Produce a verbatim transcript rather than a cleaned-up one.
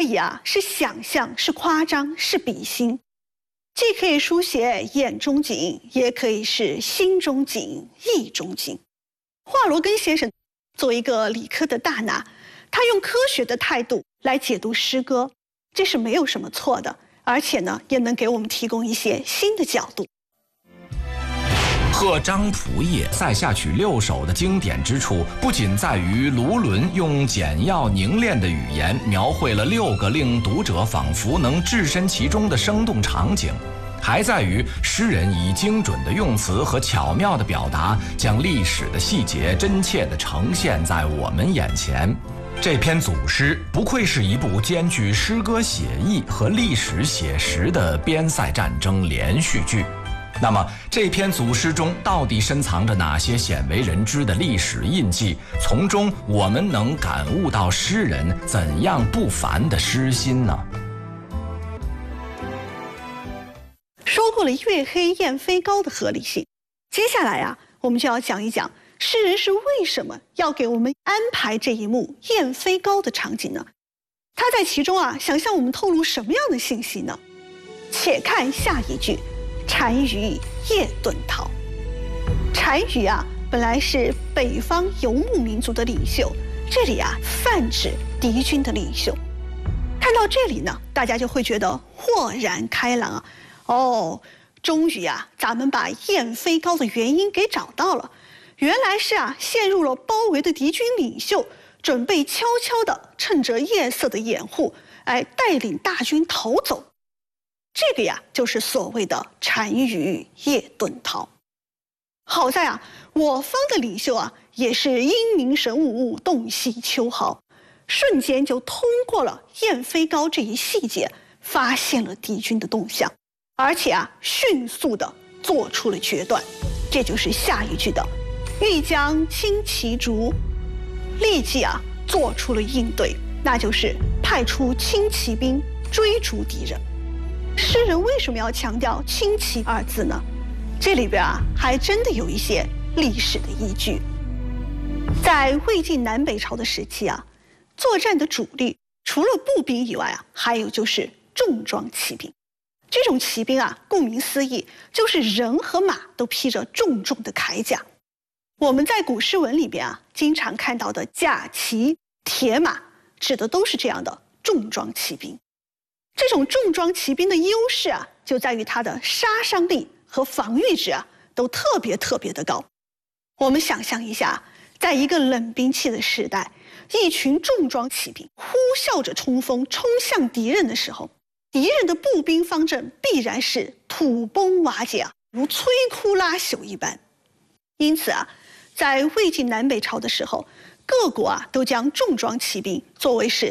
以啊是想象，是夸张，是比心，既可以书写眼中景，也可以是心中景、意中景。华罗庚先生作为一个理科的大拿，他用科学的态度来解读诗歌，这是没有什么错的，而且呢，也能给我们提供一些新的角度。 贺张仆夜塞下曲六首的经典之处，不仅在于卢纶用简要凝练的语言描绘了六个令读者仿佛能置身其中的生动场景，还在于诗人以精准的用词和巧妙的表达，将历史的细节真切地呈现在我们眼前。这篇组诗不愧是一部兼具诗歌写意和历史写实的边塞战争连续剧。那么这篇组诗中到底深藏着哪些鲜为人知的历史印记？从中我们能感悟到诗人怎样不凡的诗心呢？ 说过了月黑雁飞高的合理性，接下来啊，我们就要讲一讲诗人是为什么要给我们安排这一幕雁飞高的场景呢？他在其中啊，想向我们透露什么样的信息呢？且看下一句。单于夜遁逃。单于啊，本来是北方游牧民族的领袖，这里啊泛指敌军的领袖。看到这里呢，大家就会觉得豁然开朗啊！哦，终于啊，咱们把雁飞高的原因给找到了。原来是啊，陷入了包围的敌军领袖，准备悄悄地趁着夜色的掩护，哎，带领大军逃走。这个呀，就是所谓的单于夜遁逃。好在啊，我方的领袖啊，也是英明神武，洞悉秋毫，瞬间就通过了雁飞高这一细节，发现了敌军的动向，而且啊，迅速的做出了决断。这就是下一句的“欲将轻骑逐”，立即啊做出了应对，那就是派出轻骑兵追逐敌人。诗人为什么要强调轻骑二字呢？这里边啊，还真的有一些历史的依据。在魏晋南北朝的时期啊，作战的主力除了步兵以外啊，还有就是重装骑兵。这种骑兵啊，顾名思义，就是人和马都披着重重的铠甲。我们在古诗文里边啊，经常看到的甲骑、铁马，指的都是这样的重装骑兵。这种重装骑兵的优势啊，就在于它的杀伤力和防御值啊，都特别特别的高。我们想象一下，在一个冷兵器的时代，一群重装骑兵呼啸着冲锋冲向敌人的时候，敌人的步兵方阵必然是土崩瓦解啊，如摧枯拉朽一般。因此啊，在魏晋南北朝的时候，各国啊都将重装骑兵作为是